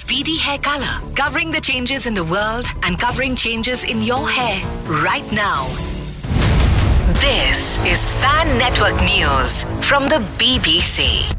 Speedy Hair Color, covering the changes in the world and covering changes in your hair right now. This is Fan Network News from the BBC.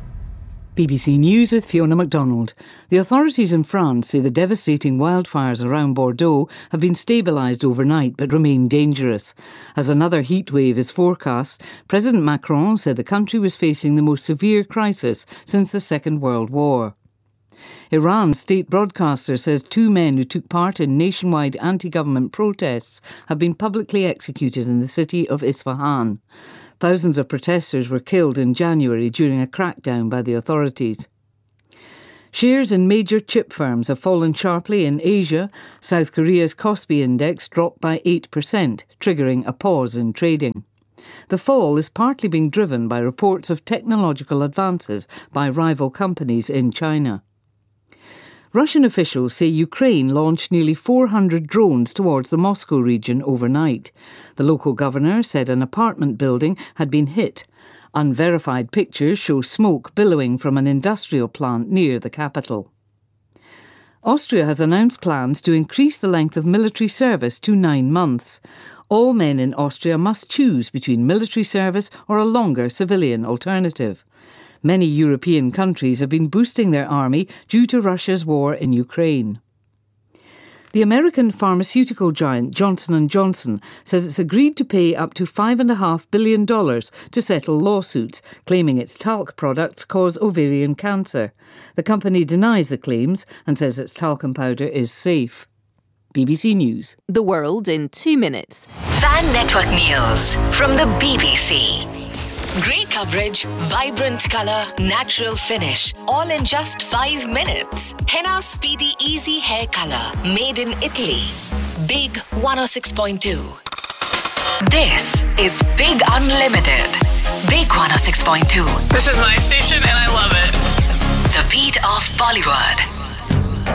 BBC News with Fiona MacDonald. The authorities in France say the devastating wildfires around Bordeaux have been stabilised overnight but remain dangerous. As another heatwave is forecast, President Macron said the country was facing the most severe crisis since the Second World War. Iran's state broadcaster says 2 men who took part in nationwide anti-government protests have been publicly executed in the city of Isfahan. Thousands of protesters were killed in January during a crackdown by the authorities. Shares in major chip firms have fallen sharply in Asia. South Korea's Kospi index dropped by 8%, triggering a pause in trading. The fall is partly being driven by reports of technological advances by rival companies in China. Russian officials say Ukraine launched nearly 400 drones towards the Moscow region overnight. The local governor said an apartment building had been hit. Unverified pictures show smoke billowing from an industrial plant near the capital. Austria has announced plans to increase the length of military service to 9 months. All men in Austria must choose between military service or a longer civilian alternative. Many European countries have been boosting their army due to Russia's war in Ukraine. The American pharmaceutical giant Johnson & Johnson says it's agreed to pay up to $5.5 billion to settle lawsuits, claiming its talc products cause ovarian cancer. The company denies the claims and says its talcum powder is safe. BBC News. The world in 2 minutes. Fan Network News from the BBC. Great coverage, vibrant colour, natural finish, all in just 5 minutes. Henna Speedy Easy Hair Color, made in Italy. Big 106.2. This is Big Unlimited. Big 106.2. This is my station and I love it. The beat of Bollywood.